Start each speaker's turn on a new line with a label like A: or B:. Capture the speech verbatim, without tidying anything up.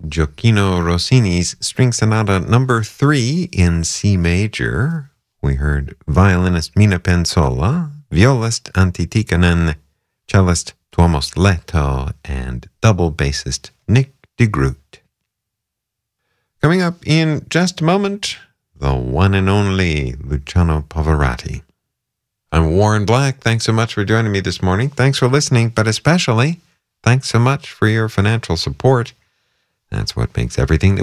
A: Gioacchino Rossini's String Sonata number three in C major. We heard violinist Mina Pensola, violist Antti Tikkanen, cellist Tuomas Lehto, and double bassist Nick de Groot. Coming up in just a moment, the one and only Luciano Pavarotti. I'm Warren Black. Thanks so much for joining me this morning. Thanks for listening, but especially thanks so much for your financial support. That's what makes everything that